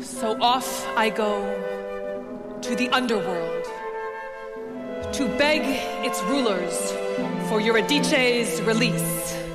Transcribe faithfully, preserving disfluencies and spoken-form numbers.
So off I go to the underworld to beg its rulers for Eurydice's release.